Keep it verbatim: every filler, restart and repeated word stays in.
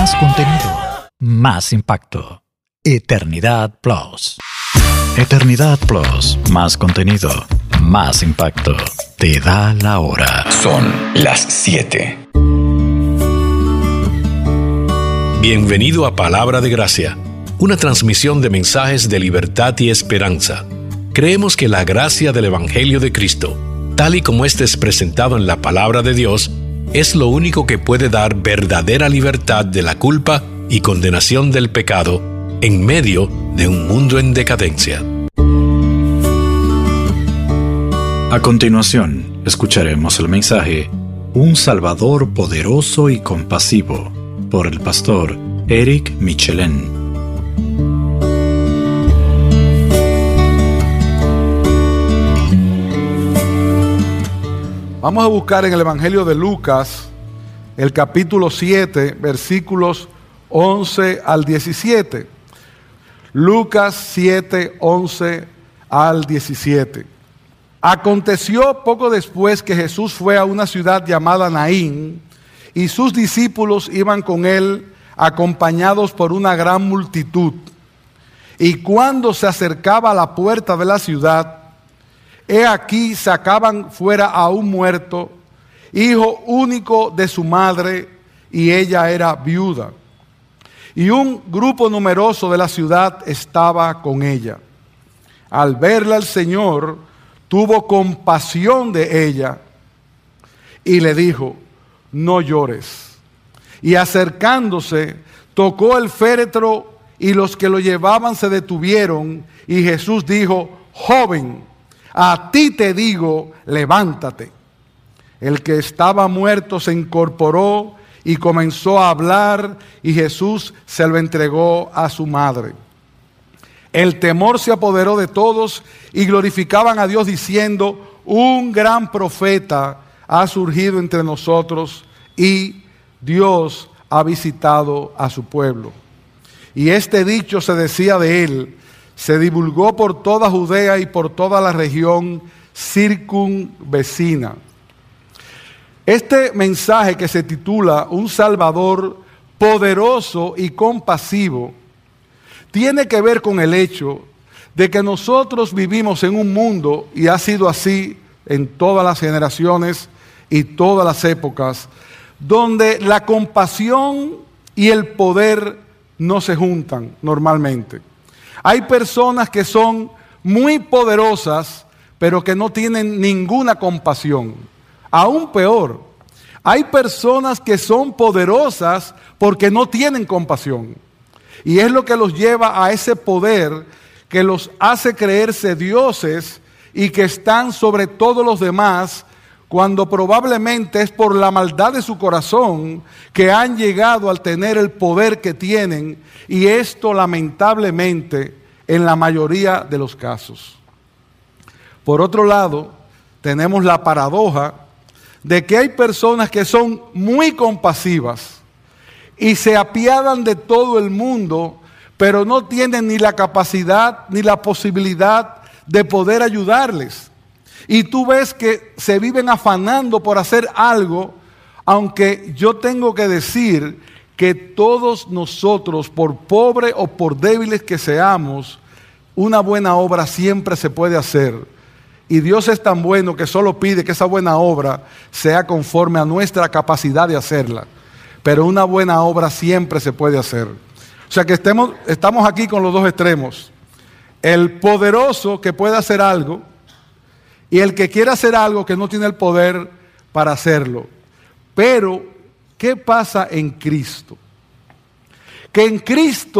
Más contenido, más impacto. Eternidad Plus. Eternidad Plus, más contenido, más impacto. Te da la hora. Son las siete. Bienvenido a Palabra de Gracia, una transmisión de mensajes de libertad y esperanza. Creemos que la gracia del Evangelio de Cristo, tal y como éste es presentado en la Palabra de Dios, es lo único que puede dar verdadera libertad de la culpa y condenación del pecado en medio de un mundo en decadencia. A continuación, escucharemos el mensaje Un Salvador poderoso y compasivo por el pastor Eric Michelén. Vamos a buscar en el Evangelio de Lucas, el capítulo siete, versículos once al diecisiete. Lucas siete, once al diecisiete. Aconteció poco después que Jesús fue a una ciudad llamada Naín, y sus discípulos iban con él acompañados por una gran multitud. Y cuando se acercaba a la puerta de la ciudad, he aquí sacaban fuera a un muerto, hijo único de su madre, y ella era viuda. Y un grupo numeroso de la ciudad estaba con ella. Al verla el Señor, tuvo compasión de ella y le dijo: no llores. Y acercándose, tocó el féretro, y los que lo llevaban se detuvieron, y Jesús dijo: joven, a ti te digo, levántate. El que estaba muerto se incorporó y comenzó a hablar, y Jesús se lo entregó a su madre. El temor se apoderó de todos y glorificaban a Dios diciendo: un gran profeta ha surgido entre nosotros y Dios ha visitado a su pueblo. Y este dicho se decía de él, se divulgó por toda Judea y por toda la región circunvecina. Este mensaje, que se titula Un Salvador poderoso y compasivo, tiene que ver con el hecho de que nosotros vivimos en un mundo, y ha sido así en todas las generaciones y todas las épocas, donde la compasión y el poder no se juntan normalmente. Hay personas que son muy poderosas, pero que no tienen ninguna compasión. Aún peor, hay personas que son poderosas porque no tienen compasión. Y es lo que los lleva a ese poder que los hace creerse dioses y que están sobre todos los demás, cuando probablemente es por la maldad de su corazón que han llegado al tener el poder que tienen, y esto lamentablemente en la mayoría de los casos. Por otro lado, tenemos la paradoja de que hay personas que son muy compasivas y se apiadan de todo el mundo, pero no tienen ni la capacidad ni la posibilidad de poder ayudarles. Y tú ves que se viven afanando por hacer algo, aunque yo tengo que decir que todos nosotros, por pobre o por débiles que seamos, una buena obra siempre se puede hacer. Y Dios es tan bueno que solo pide que esa buena obra sea conforme a nuestra capacidad de hacerla. Pero una buena obra siempre se puede hacer. O sea que estemos, estamos aquí con los dos extremos. El poderoso que puede hacer algo, y el que quiere hacer algo que no tiene el poder para hacerlo. Pero, ¿qué pasa en Cristo? Que en Cristo